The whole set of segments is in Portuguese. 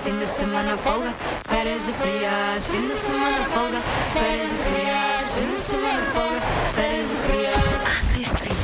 fim de semana folga, férias e feriados, fim de semana folga, férias e feriados, fim de semana folga, férias e feriados.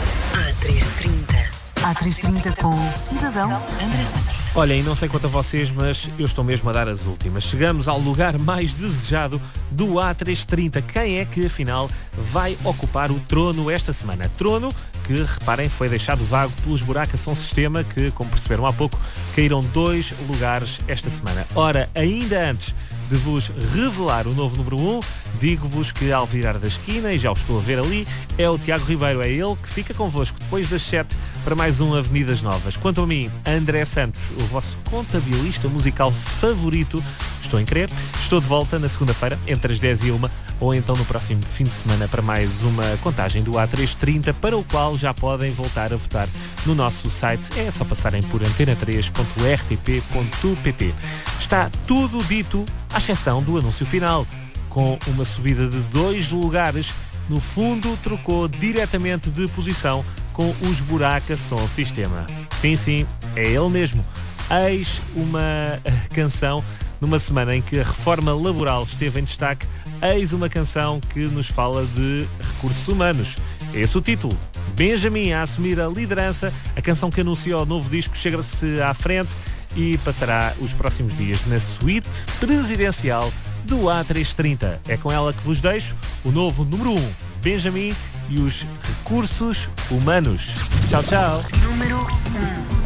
A330 com o cidadão André Santos. Olhem, não sei quanto a vocês, mas eu estou mesmo a dar as últimas. Chegamos ao lugar mais desejado do A330. Quem é que, afinal, vai ocupar o trono esta semana? Trono que, reparem, foi deixado vago pelos Buraca Som Sistema, que, como perceberam há pouco, caíram 2 lugares esta semana. Ora, ainda antes de vos revelar o novo número 1, digo-vos que ao virar da esquina, e já o estou a ver ali, é o Tiago Ribeiro, é ele que fica convosco depois das 7 para mais um Avenidas Novas. Quanto a mim, André Santos, o vosso contabilista musical favorito, estou em crer, estou de volta na segunda-feira, entre as 10 e 1, ou então no próximo fim de semana para mais uma contagem do A330, para o qual já podem voltar a votar no nosso site. É só passarem por antena3.rtp.pt. Está tudo dito, à exceção do anúncio final. Com uma subida de 2 lugares, no fundo trocou diretamente de posição com os Buraca Som Sistema. Sim, é ele mesmo. Eis uma canção numa semana em que a reforma laboral esteve em destaque. Eis uma canção que nos fala de recursos humanos. Esse é o título. Benjamin a assumir a liderança. A canção que anuncia o novo disco chega-se à frente e passará os próximos dias na suíte presidencial do A330. É com ela que vos deixo o novo número 1, Benjamin e os recursos humanos. Tchau, tchau. Número 1.